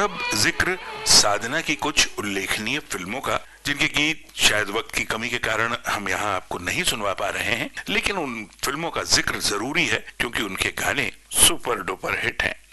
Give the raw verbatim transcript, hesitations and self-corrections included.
अब जिक्र साधना की कुछ उल्लेखनीय फिल्मों का, जिनके गीत शायद वक्त की कमी के कारण हम यहाँ आपको नहीं सुनवा पा रहे हैं, लेकिन उन फिल्मों का जिक्र जरूरी है क्योंकि उनके गाने सुपर डुपर हिट हैं।